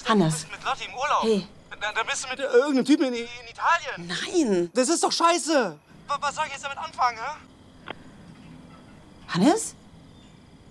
Hannes. Du bist mit Lotti im Urlaub. Hey. Da bist du mit irgendeinem Typen in Italien. Nein. Das ist doch scheiße. Was soll ich jetzt damit anfangen, hä? Hannes?